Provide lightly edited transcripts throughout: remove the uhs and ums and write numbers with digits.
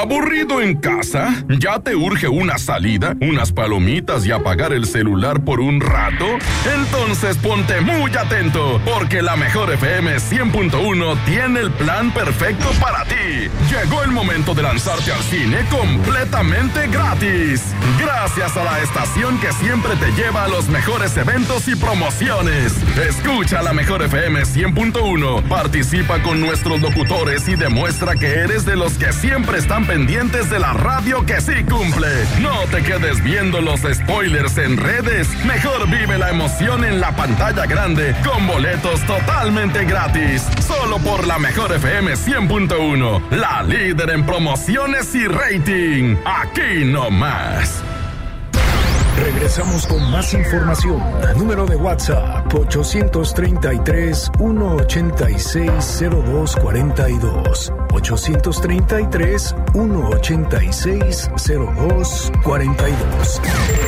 ¿Aburrido en casa? ¿Ya te urge una salida, unas palomitas y apagar el celular por un rato? Entonces ponte muy atento, porque la Mejor FM 100.1 tiene el plan perfecto para ti. Llegó el momento de lanzarte al cine completamente gratis. Gracias a la estación que siempre te lleva a los mejores eventos y promociones. Escucha la Mejor FM 100.1, participa con nuestros locutores y demuestra que eres de los que siempre están pendientes de la radio que sí cumple. No te quedes viendo los spoilers en redes. Mejor vive la emoción en la pantalla grande con boletos totalmente gratis. Solo por la Mejor FM 100.1, la líder en promociones y rating. Aquí nomás. Regresamos con más información. Número de WhatsApp 833-186-0242. 833-186-0242.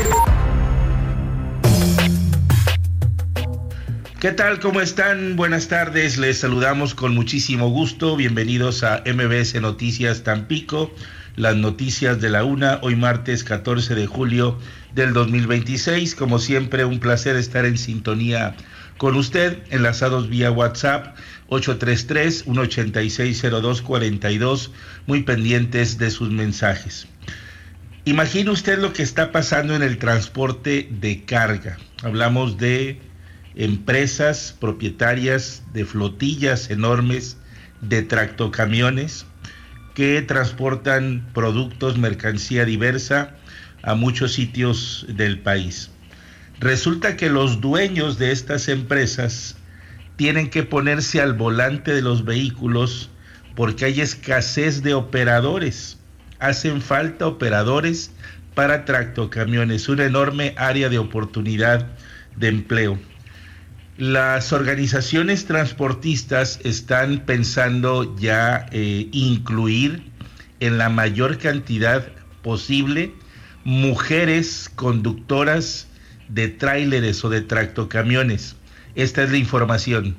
¿Qué tal? ¿Cómo están? Buenas tardes. Les saludamos con muchísimo gusto. Bienvenidos a MBS Noticias Tampico. Las noticias de la una, hoy martes 14 de julio del 2026. Como siempre, un placer estar en sintonía con usted, enlazados vía WhatsApp 833-186-0242, muy pendientes de sus mensajes. Imagine usted lo que está pasando en el transporte de carga. Hablamos de empresas propietarias de flotillas enormes de tractocamiones que transportan productos, mercancía diversa a muchos sitios del país. Resulta que los dueños de estas empresas tienen que ponerse al volante de los vehículos porque hay escasez de operadores. Hacen falta operadores para tractocamiones, una enorme área de oportunidad de empleo. Las organizaciones transportistas están pensando ya incluir en la mayor cantidad posible mujeres conductoras de tráileres o de tractocamiones. Esta es la información.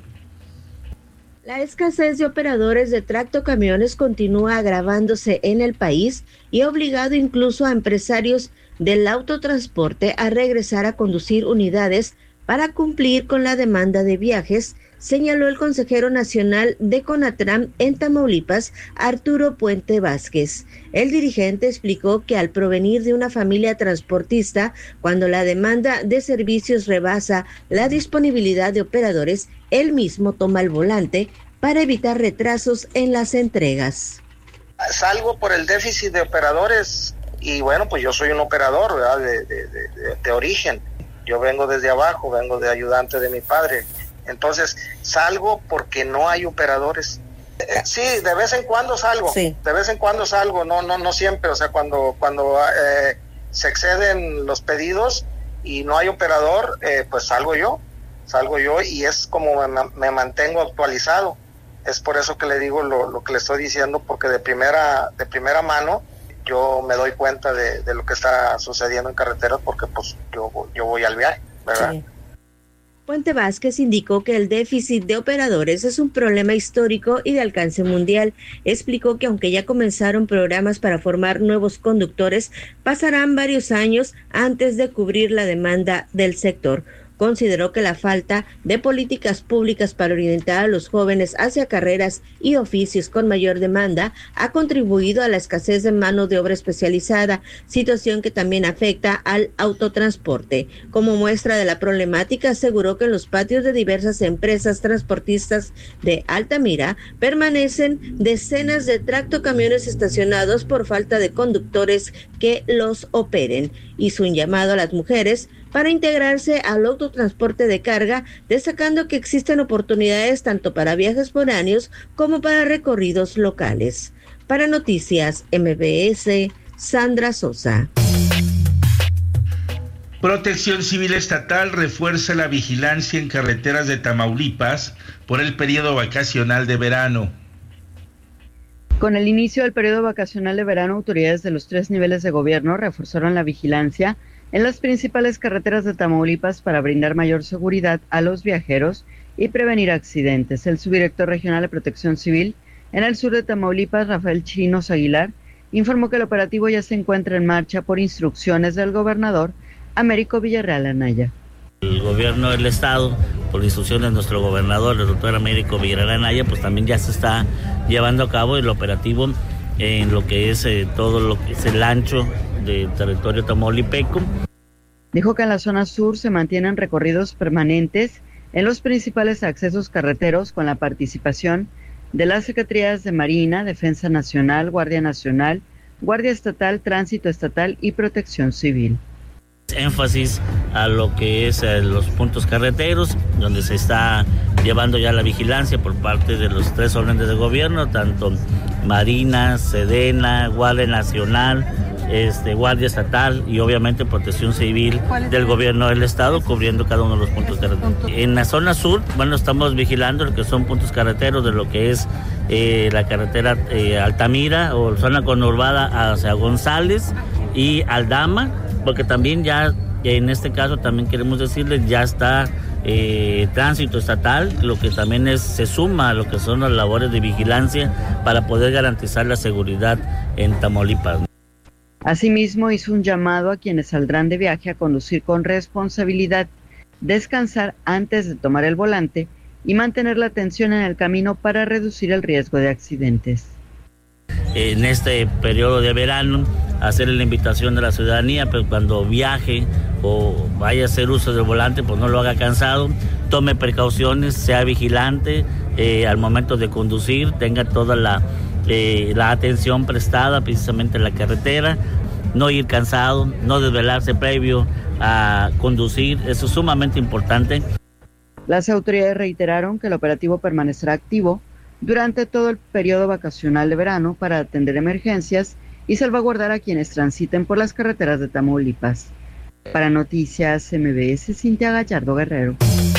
La escasez de operadores de tractocamiones continúa agravándose en el país y ha obligado incluso a empresarios del autotransporte a regresar a conducir unidades para cumplir con la demanda de viajes, señaló el consejero nacional de CONATRAM en Tamaulipas, Arturo Puente Vázquez. El dirigente explicó que al provenir de una familia transportista, cuando la demanda de servicios rebasa la disponibilidad de operadores, él mismo toma el volante para evitar retrasos en las entregas. Salgo por el déficit de operadores y bueno, pues yo soy un operador, ¿verdad? de origen. Yo vengo desde abajo, vengo de ayudante de mi padre. Entonces, salgo porque no hay operadores. Sí, de vez en cuando salgo. Sí. De vez en cuando salgo, no siempre. O sea, cuando se exceden los pedidos y no hay operador, pues salgo yo y es como me mantengo actualizado. Es por eso que le digo lo que le estoy diciendo, porque de primera mano yo me doy cuenta de lo que está sucediendo en carreteras, porque pues yo voy al viaje, ¿verdad? Sí. Puente Vázquez indicó que el déficit de operadores es un problema histórico y de alcance mundial. Explicó que aunque ya comenzaron programas para formar nuevos conductores, pasarán varios años antes de cubrir la demanda del sector. Consideró que la falta de políticas públicas para orientar a los jóvenes hacia carreras y oficios con mayor demanda ha contribuido a la escasez de mano de obra especializada, situación que también afecta al autotransporte. Como muestra de la problemática, aseguró que en los patios de diversas empresas transportistas de Altamira permanecen decenas de tractocamiones estacionados por falta de conductores que los operen. Hizo un llamado a las mujeres para integrarse al autotransporte de carga, destacando que existen oportunidades tanto para viajes foráneos como para recorridos locales. Para Noticias MBS, Sandra Sosa. Protección Civil Estatal refuerza la vigilancia en carreteras de Tamaulipas por el periodo vacacional de verano. Con el inicio del periodo vacacional de verano, autoridades de los 3 niveles de gobierno reforzaron la vigilancia en las principales carreteras de Tamaulipas para brindar mayor seguridad a los viajeros y prevenir accidentes. El subdirector regional de Protección Civil en el sur de Tamaulipas, Rafael Chirinos Aguilar, informó que el operativo ya se encuentra en marcha por instrucciones del gobernador Américo Villarreal Anaya. El gobierno del estado, por instrucciones de nuestro gobernador, el doctor Américo Villarreal Anaya, pues también ya se está llevando a cabo el operativo en lo que es todo lo que es el ancho del territorio tamaulipeco. Dijo que en la zona sur se mantienen recorridos permanentes en los principales accesos carreteros con la participación de las Secretarías de Marina, Defensa Nacional, Guardia Nacional, Guardia Estatal, Tránsito Estatal y Protección Civil. Énfasis a lo que es los puntos carreteros, donde se está llevando ya la vigilancia por parte de los 3 órdenes de gobierno, tanto Marina, Sedena, Guardia Nacional, Guardia Estatal y obviamente Protección Civil del gobierno del estado, cubriendo cada uno de los puntos carreteros. En la zona sur, estamos vigilando lo que son puntos carreteros de lo que es la carretera Altamira o zona conurbada hacia González y Aldama, porque también ya en este caso también queremos decirles ya está tránsito estatal, lo que también se suma a lo que son las labores de vigilancia para poder garantizar la seguridad en Tamaulipas. Asimismo, hizo un llamado a quienes saldrán de viaje a conducir con responsabilidad, descansar antes de tomar el volante y mantener la atención en el camino para reducir el riesgo de accidentes. En este periodo de verano, hacer la invitación de la ciudadanía, pero cuando viaje o vaya a hacer uso del volante, pues no lo haga cansado, tome precauciones, sea vigilante al momento de conducir, tenga toda la atención prestada precisamente en la carretera, no ir cansado, no desvelarse previo a conducir, eso es sumamente importante. Las autoridades reiteraron que el operativo permanecerá activo durante todo el periodo vacacional de verano para atender emergencias y salvaguardar a quienes transiten por las carreteras de Tamaulipas. Para Noticias MBS, Cintia Gallardo Guerrero.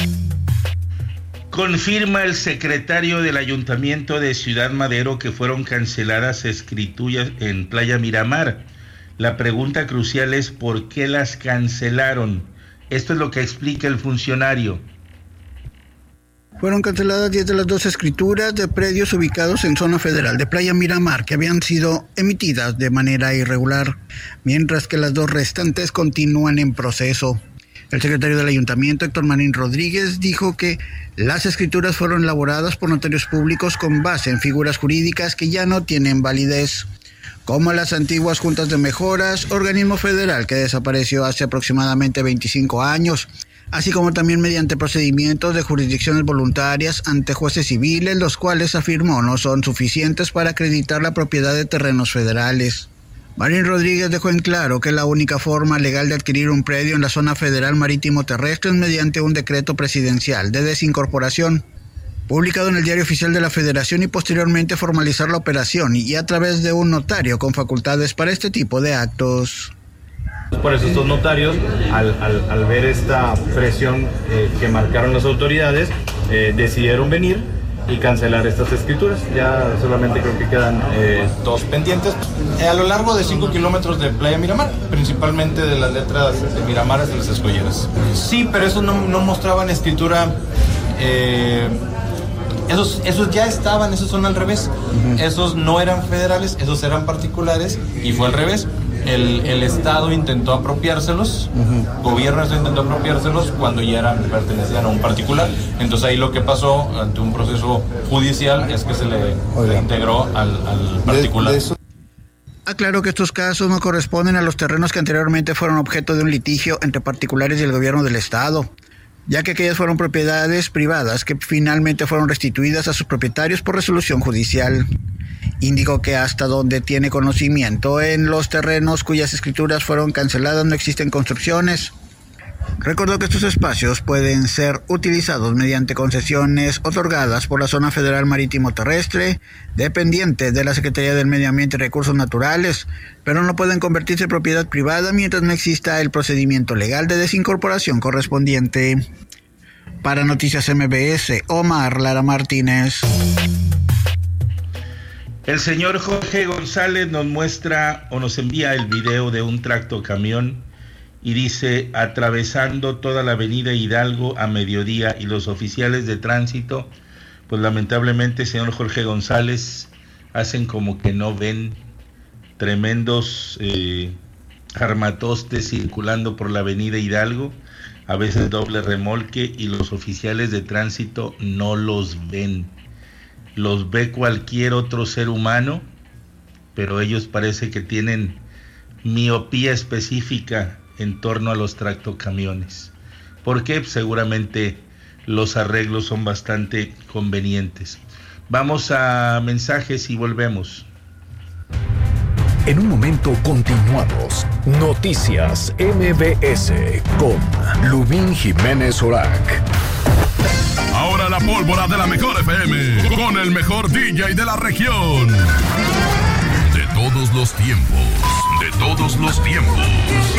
Confirma el secretario del Ayuntamiento de Ciudad Madero que fueron canceladas escrituras en Playa Miramar. La pregunta crucial es ¿por qué las cancelaron? Esto es lo que explica el funcionario. Fueron canceladas 10 de las 12 escrituras de predios ubicados en zona federal de Playa Miramar que habían sido emitidas de manera irregular, mientras que las 2 restantes continúan en proceso. El secretario del Ayuntamiento, Héctor Marín Rodríguez, dijo que las escrituras fueron elaboradas por notarios públicos con base en figuras jurídicas que ya no tienen validez, como las antiguas juntas de mejoras, organismo federal que desapareció hace aproximadamente 25 años, así como también mediante procedimientos de jurisdicciones voluntarias ante jueces civiles, los cuales afirmó no son suficientes para acreditar la propiedad de terrenos federales. Marín Rodríguez dejó en claro que la única forma legal de adquirir un predio en la zona federal marítimo terrestre es mediante un decreto presidencial de desincorporación, publicado en el Diario Oficial de la Federación, y posteriormente formalizar la operación y a través de un notario con facultades para este tipo de actos. Por eso estos notarios, al ver esta presión que marcaron las autoridades, decidieron venir y cancelar estas escrituras. Ya solamente creo que quedan 2 pendientes. A lo largo de 5 kilómetros de Playa Miramar, principalmente de las letras de Miramar hasta las Escolleras. Sí, pero esos no mostraban escritura. Esos ya estaban, esos son al revés. Esos no eran federales, esos eran particulares y fue al revés. El Estado intentó apropiárselos, gobierno intentó apropiárselos cuando ya pertenecían a un particular. Entonces ahí lo que pasó ante un proceso judicial es que se le integró al particular. Aclaró que estos casos no corresponden a los terrenos que anteriormente fueron objeto de un litigio entre particulares y el gobierno del Estado, ya que aquellas fueron propiedades privadas que finalmente fueron restituidas a sus propietarios por resolución judicial. Indicó que hasta donde tiene conocimiento, en los terrenos cuyas escrituras fueron canceladas no existen construcciones. Recordó que estos espacios pueden ser utilizados mediante concesiones otorgadas por la Zona Federal Marítimo Terrestre, dependiente de la Secretaría del Medio Ambiente y Recursos Naturales, pero no pueden convertirse en propiedad privada mientras no exista el procedimiento legal de desincorporación correspondiente. Para Noticias MBS, Omar Lara Martínez. El señor Jorge González nos muestra o nos envía el video de un tractocamión y dice: atravesando toda la avenida Hidalgo a mediodía, y los oficiales de tránsito, pues lamentablemente, señor Jorge González, hacen como que no ven tremendos armatostes circulando por la avenida Hidalgo, a veces doble remolque, y los oficiales de tránsito no los ven. Los ve cualquier otro ser humano, pero ellos parece que tienen miopía específica en torno a los tractocamiones. ¿Por qué? Seguramente los arreglos son bastante convenientes. Vamos a mensajes y volvemos. En un momento continuamos. Noticias MBS con Lubín Jiménez Orac. Ahora la pólvora de la mejor FM, con el mejor DJ de la región. De todos los tiempos, de todos los tiempos.